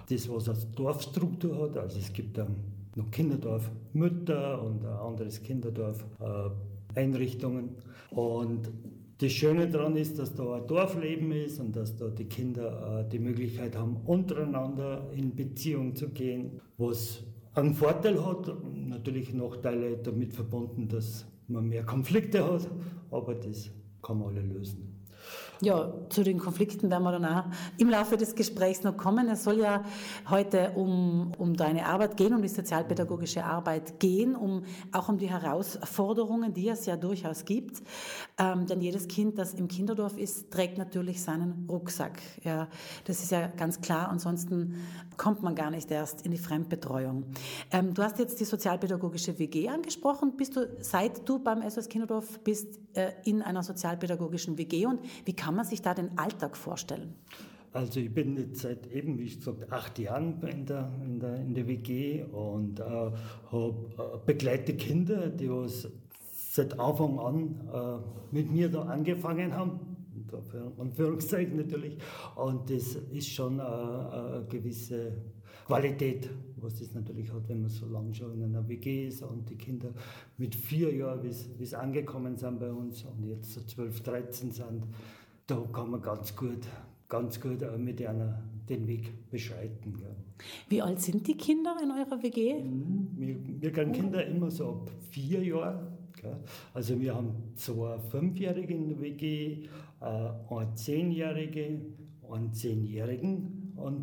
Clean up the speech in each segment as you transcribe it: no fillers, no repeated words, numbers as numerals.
das, was eine Dorfstruktur hat. Also es gibt noch Kinderdorf Mütter und ein anderes Kinderdorf Einrichtungen. Und das Schöne daran ist, dass da ein Dorfleben ist und dass da die Kinder die Möglichkeit haben, untereinander in Beziehung zu gehen, was einen Vorteil hat, natürlich Nachteile damit verbunden, dass man mehr Konflikte hat, aber das kann man alle lösen. Ja, zu den Konflikten werden wir dann auch im Laufe des Gesprächs noch kommen. Es soll ja heute um deine Arbeit gehen, um die sozialpädagogische Arbeit gehen, auch um die Herausforderungen, die es ja durchaus gibt. Denn jedes Kind, das im Kinderdorf ist, trägt natürlich seinen Rucksack. Ja, das ist ja ganz klar. Ansonsten kommt man gar nicht erst in die Fremdbetreuung. Du hast jetzt die sozialpädagogische WG angesprochen. Seit du beim SOS Kinderdorf bist, in einer sozialpädagogischen WG, und wie kann man sich da den Alltag vorstellen? Also ich bin jetzt seit eben, wie gesagt, 8 Jahren in der WG und begleite Kinder, die was seit Anfang an mit mir da angefangen haben. Für Anführungszeichen natürlich. Und das ist schon eine gewisse Qualität, was das natürlich hat, wenn man so lange schon in einer WG ist und die Kinder mit 4 Jahren, wie sie angekommen sind bei uns und jetzt so 12, 13 sind, da kann man ganz gut mit einer den Weg beschreiten. Ja. Wie alt sind die Kinder in eurer WG? Wir können Kinder immer so ab 4 Jahren. Also wir haben 2 5-Jährige in der WG, eine 10-Jährige, einen 10-Jährigen und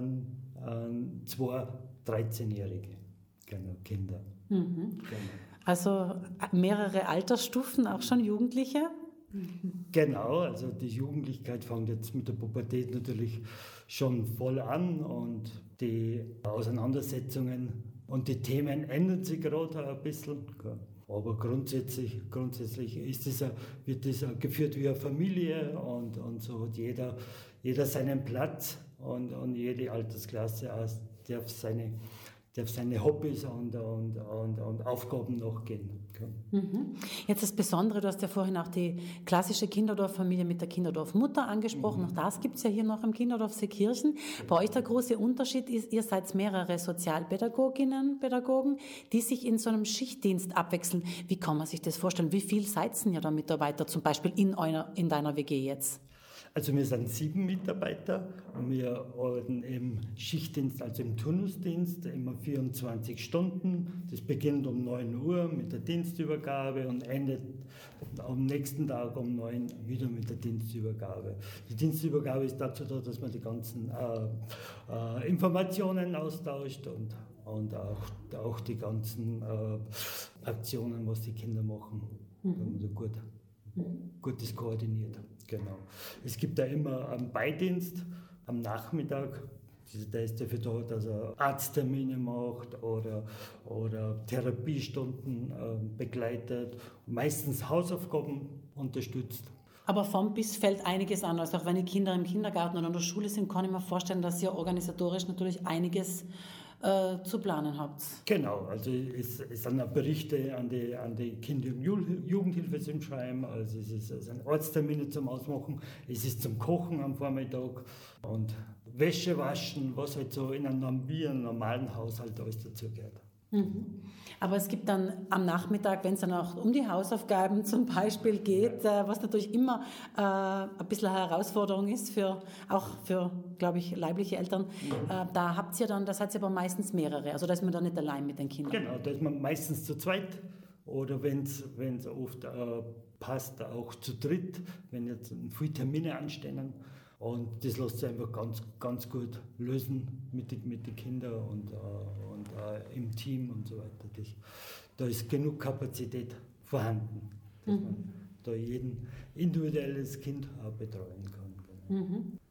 2 13-Jährige Kinder. Mhm. Genau. Also mehrere Altersstufen, auch schon Jugendliche? Genau, also die Jugendlichkeit fängt jetzt mit der Pubertät natürlich schon voll an und die Auseinandersetzungen und die Themen ändern sich gerade ein bisschen. Aber grundsätzlich wird das geführt wie eine Familie und so hat jeder seinen Platz und jede Altersklasse darf seine Hobbys und Aufgaben nachgehen. Mhm. Jetzt das Besondere, du hast ja vorhin auch die klassische Kinderdorffamilie mit der Kinderdorfmutter angesprochen. Auch das gibt es ja hier noch im Kinderdorf Seekirchen. Bei euch der große Unterschied ist, ihr seid mehrere Sozialpädagoginnen, Pädagogen, die sich in so einem Schichtdienst abwechseln. Wie kann man sich das vorstellen? Wie viel seid ihr da Mitarbeiter, zum Beispiel in deiner WG jetzt? Also wir sind 7 Mitarbeiter und wir arbeiten im Schichtdienst, also im Turnusdienst, immer 24 Stunden. Das beginnt um 9 Uhr mit der Dienstübergabe und endet am nächsten Tag um 9 Uhr wieder mit der Dienstübergabe. Die Dienstübergabe ist dazu da, dass man die ganzen Informationen austauscht und auch die ganzen Aktionen, was die Kinder machen, wenn man da gut das koordiniert. Genau. Es gibt da immer einen Beidienst am Nachmittag. Der ist dafür da, dass er Arzttermine macht oder Therapiestunden begleitet, meistens Hausaufgaben unterstützt. Aber von bis fällt einiges an. Also auch wenn die Kinder im Kindergarten oder in der Schule sind, kann ich mir vorstellen, dass ihr organisatorisch natürlich einiges zu planen habt. Genau, also es sind auch Berichte an die Kinder- und Jugendhilfe zum Schreiben, also es sind Arzttermine zum Ausmachen, es ist zum Kochen am Vormittag und Wäsche waschen, was halt so in einem normalen Haushalt alles dazugehört. Mhm. Aber es gibt dann am Nachmittag, wenn es dann auch um die Hausaufgaben zum Beispiel geht, was natürlich immer ein bisschen eine Herausforderung ist, auch für, glaube ich, leibliche Eltern, da seid ihr aber meistens mehrere, also da ist man dann nicht allein mit den Kindern. Genau, da ist man meistens zu zweit oder wenn es oft passt, auch zu dritt, wenn jetzt viele Termine anstehen. Und das lässt sich einfach ganz, ganz gut lösen mit den Kindern und im Team und so weiter. Da ist genug Kapazität vorhanden, dass man da jeden individuelles Kind auch betreuen kann. Genau. Mhm.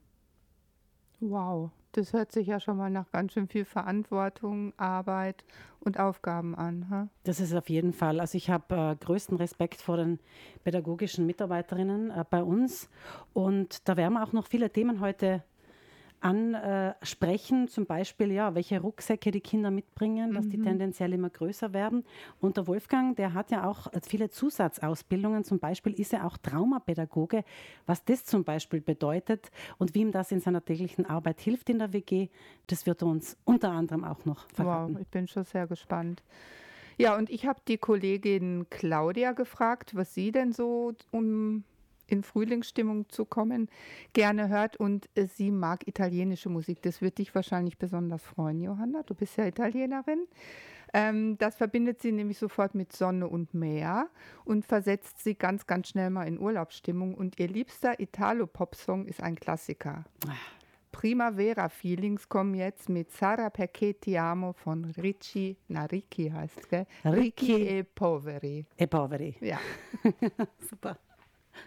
Wow, das hört sich ja schon mal nach ganz schön viel Verantwortung, Arbeit und Aufgaben an. Ha? Das ist auf jeden Fall. Also ich habe größten Respekt vor den pädagogischen Mitarbeiterinnen bei uns und da werden wir auch noch viele Themen heute ansprechen, zum Beispiel, ja, welche Rucksäcke die Kinder mitbringen, dass die tendenziell immer größer werden. Und der Wolfgang, der hat ja auch viele Zusatzausbildungen, zum Beispiel ist er auch Traumapädagoge, was das zum Beispiel bedeutet und wie ihm das in seiner täglichen Arbeit hilft in der WG, das wird er uns unter anderem auch noch verraten. Wow, ich bin schon sehr gespannt. Ja, und ich habe die Kollegin Claudia gefragt, was sie denn so, um in Frühlingsstimmung zu kommen, gerne hört. Und sie mag italienische Musik. Das wird dich wahrscheinlich besonders freuen, Johanna. Du bist ja Italienerin. Das verbindet sie nämlich sofort mit Sonne und Meer und versetzt sie ganz, ganz schnell mal in Urlaubsstimmung. Und ihr liebster Italo-Pop-Song ist ein Klassiker. Primavera-Feelings kommen jetzt mit Sarà perché ti amo von Ricci heißt es, gell? Ricci e Poveri. E Poveri. Ja. Super.